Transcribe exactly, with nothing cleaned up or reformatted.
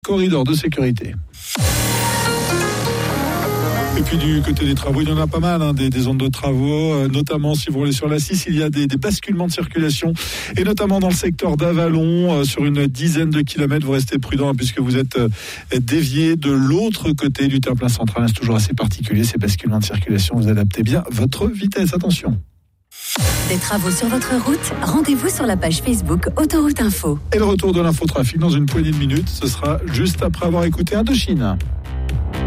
corridor de sécurité. Et puis du côté des travaux, il y en a pas mal, hein, des, des zones de travaux, euh, notamment si vous roulez sur la six, il y a des, des basculements de circulation, et notamment dans le secteur d'Avalon, euh, sur une dizaine de kilomètres. Vous restez prudent, hein, puisque vous êtes euh, dévié de l'autre côté du terre-plein central. C'est toujours assez particulier, ces basculements de circulation. Vous adaptez bien votre vitesse, attention. Des travaux sur votre route, rendez-vous sur la page Facebook Autoroute Info. Et le retour de l'infotrafic dans une poignée de minutes, ce sera juste après avoir écouté Indochine.